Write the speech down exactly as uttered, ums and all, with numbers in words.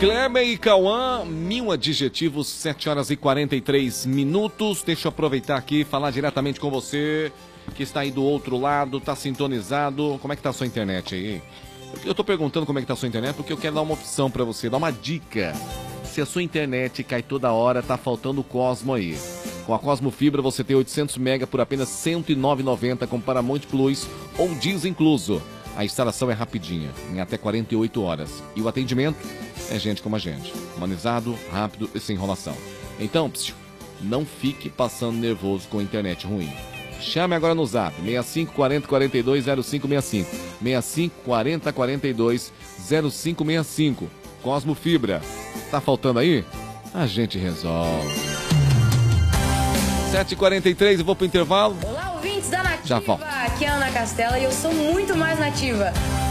Kleber e Cauã, mil adjetivos, sete horas e quarenta e três minutos. Deixa eu aproveitar aqui e falar diretamente com você que está aí do outro lado, está sintonizado. Como é que tá a sua internet aí? Eu tô perguntando como é que tá a sua internet porque eu quero dar uma opção para você, dar uma dica. Se a sua internet cai toda hora, tá faltando o Cosmo aí. Com a Cosmo Fibra você tem oitocentos mega por apenas cento e nove reais e noventa centavos com Paramount Plus ou Diz incluso. A instalação é rapidinha, em até quarenta e oito horas. E o atendimento é gente como a gente. Humanizado, rápido e sem enrolação. Então, psiu, não fique passando nervoso com a internet ruim. Chame agora no zap, seis cinco quatro zero quatro dois zero cinco seis cinco. seis cinco quatro zero quatro dois zero cinco seis cinco. Cosmo Fibra. Tá faltando aí? A gente resolve. sete e quarenta e três, eu vou pro intervalo. Olá, ouvintes da Nativa. Já volto. Aqui é a Ana Castela e eu sou muito mais nativa.